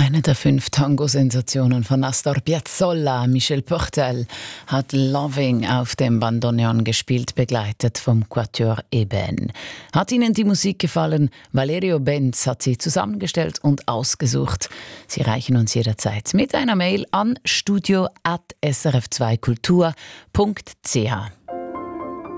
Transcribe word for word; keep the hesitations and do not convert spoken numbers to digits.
Eine der fünf Tango-Sensationen von Astor Piazzolla, Michel Portal, hat Loving auf dem Bandoneon gespielt, begleitet vom Quatuor Eben. Hat Ihnen die Musik gefallen? Valerio Benz hat sie zusammengestellt und ausgesucht. Sie reichen uns jederzeit mit einer Mail an studio at s r f zwei kultur punkt c h.